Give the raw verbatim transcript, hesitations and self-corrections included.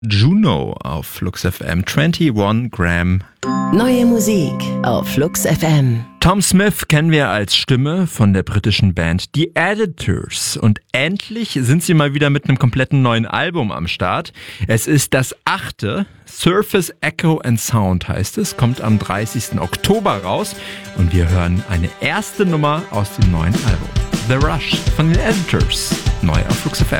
Juno auf Flux F M. einundzwanzig Gramm. Neue Musik auf Flux F M. Tom Smith kennen wir als Stimme von der britischen Band The Editors. Und endlich sind sie mal wieder mit einem kompletten neuen Album am Start. Es ist das achte. Surface Echo and Sound heißt es. Kommt am dreißigsten Oktober raus. Und wir hören eine erste Nummer aus dem neuen Album. The Rush von den Editors. Neu auf Flux F M.